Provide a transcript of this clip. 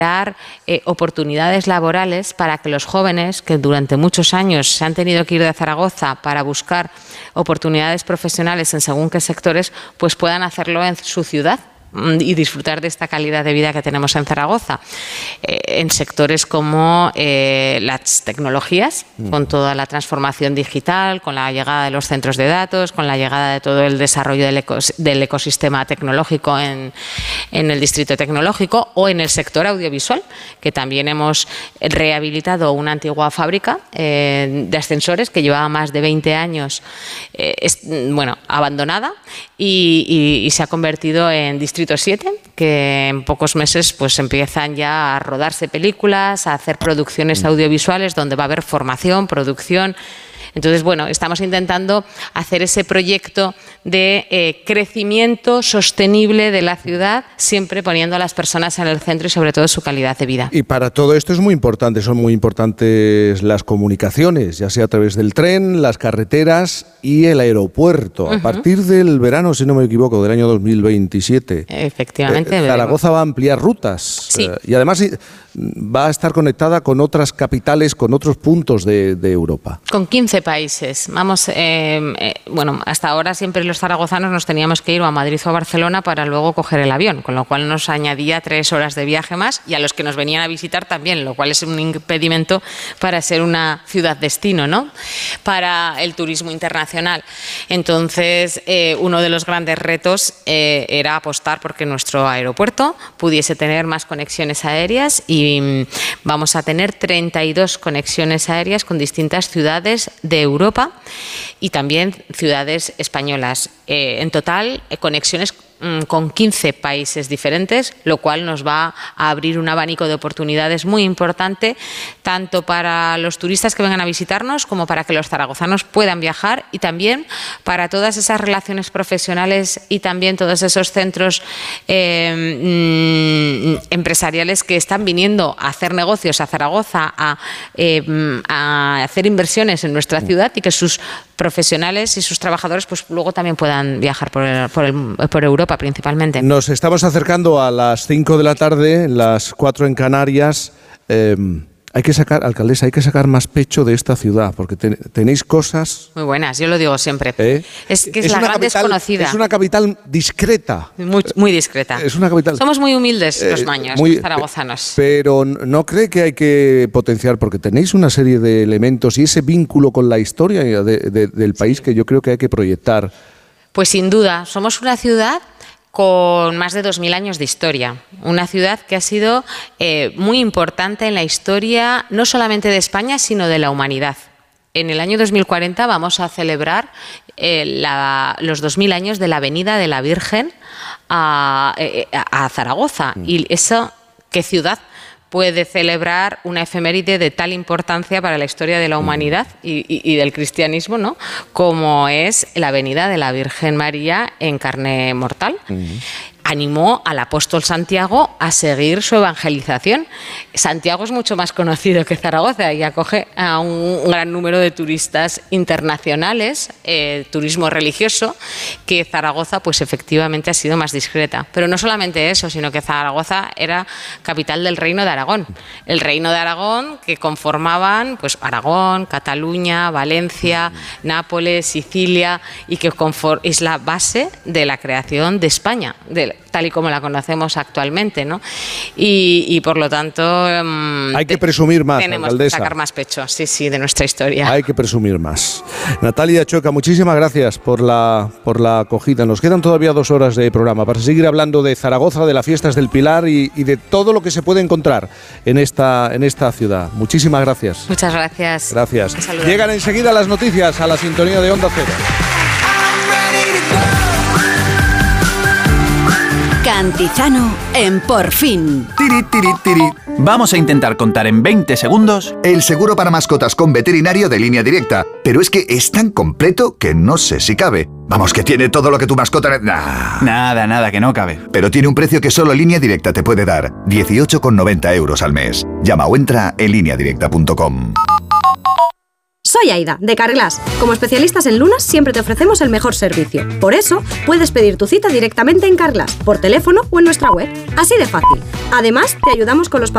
crear oportunidades laborales para que los jóvenes que durante muchos años se han tenido que ir de Zaragoza para buscar oportunidades profesionales en según qué sectores, pues puedan hacerlo en su ciudad y disfrutar de esta calidad de vida que tenemos en Zaragoza, en sectores como las tecnologías, con toda la transformación digital, con la llegada de los centros de datos, con la llegada de todo el desarrollo del ecosistema tecnológico en el distrito tecnológico, o en el sector audiovisual, que también hemos rehabilitado una antigua fábrica de ascensores que llevaba más de 20 años abandonada y se ha convertido en distrito 7, que en pocos meses pues empiezan ya a rodarse películas, a hacer producciones audiovisuales donde va a haber formación, producción. Entonces, estamos intentando hacer ese proyecto de crecimiento sostenible de la ciudad, siempre poniendo a las personas en el centro y sobre todo su calidad de vida. Y para todo esto son muy importantes las comunicaciones, ya sea a través del tren, las carreteras y el aeropuerto. A partir del verano, si no me equivoco, del año 2027. Efectivamente. Zaragoza va a ampliar rutas. Sí. Y además va a estar conectada con otras capitales, con otros puntos de Europa. Con 15 países. Vamos, hasta ahora siempre los zaragozanos nos teníamos que ir o a Madrid o a Barcelona para luego coger el avión, con lo cual nos añadía 3 horas de viaje más, y a los que nos venían a visitar también, lo cual es un impedimento para ser una ciudad destino, ¿no?, para el turismo internacional. Entonces, uno de los grandes retos era apostar porque nuestro aeropuerto pudiese tener más conexiones aéreas, y vamos a tener 32 conexiones aéreas con distintas ciudades de Europa y también ciudades españolas. En total, conexiones con 15 países diferentes, lo cual nos va a abrir un abanico de oportunidades muy importante, tanto para los turistas que vengan a visitarnos como para que los zaragozanos puedan viajar, y también para todas esas relaciones profesionales y también todos esos centros empresariales que están viniendo a hacer negocios a Zaragoza, a hacer inversiones en nuestra ciudad, y que sus profesionales y sus trabajadores pues luego también puedan viajar por Europa principalmente. Nos estamos acercando a las 5 de la tarde, las 4 en Canarias. Hay que sacar, alcaldesa, hay que sacar más pecho de esta ciudad, porque tenéis cosas muy buenas, yo lo digo siempre. Es que es la gran desconocida. Es una capital discreta. Muy discreta. Es una capital. Somos muy humildes los maños, los zaragozanos. Pero ¿no cree que hay que potenciar? Porque tenéis una serie de elementos y ese vínculo con la historia del país que yo creo que hay que proyectar. Pues sin duda, somos una ciudad con más de 2000 años de historia. Una ciudad que ha sido muy importante en la historia, no solamente de España, sino de la humanidad. En el año 2040 vamos a celebrar los 2000 años de la venida de la Virgen a Zaragoza. Y eso, ¿qué ciudad puede celebrar una efeméride de tal importancia para la historia de la humanidad y del cristianismo, ¿no?, como es la venida de la Virgen María en carne mortal? Animó al apóstol Santiago a seguir su evangelización. Santiago es mucho más conocido que Zaragoza y acoge a un gran número de turistas internacionales, turismo religioso, que Zaragoza pues efectivamente ha sido más discreta. Pero no solamente eso, sino que Zaragoza era capital del Reino de Aragón. El Reino de Aragón, que conformaban pues Aragón, Cataluña, Valencia, Nápoles, Sicilia, y que es la base de la creación de España, tal y como la conocemos actualmente, ¿no? Y por lo tanto hay que presumir más, tenemos alcaldesa. Que sacar más pecho, sí, de nuestra historia. Hay que presumir más. Natalia Chueca, muchísimas gracias por la acogida. Nos quedan todavía 2 horas de programa para seguir hablando de Zaragoza, de las fiestas del Pilar y de todo lo que se puede encontrar en esta ciudad. Muchísimas gracias. Muchas gracias. Gracias. Llegan enseguida las noticias a la sintonía de Onda Cero. Cantizano en Por Fin. Tiri, tiri, tiri. Vamos a intentar contar en 20 segundos el seguro para mascotas con veterinario de Línea Directa. Pero es que es tan completo que no sé si cabe. Vamos, que tiene todo lo que tu mascota... Nada, que no cabe. Pero tiene un precio que solo Línea Directa te puede dar. 18,90 € al mes. Llama o entra en lineadirecta.com. Soy Aida, de Carglass. Como especialistas en lunas, siempre te ofrecemos el mejor servicio. Por eso, puedes pedir tu cita directamente en Carglass, por teléfono o en nuestra web. Así de fácil. Además, te ayudamos con los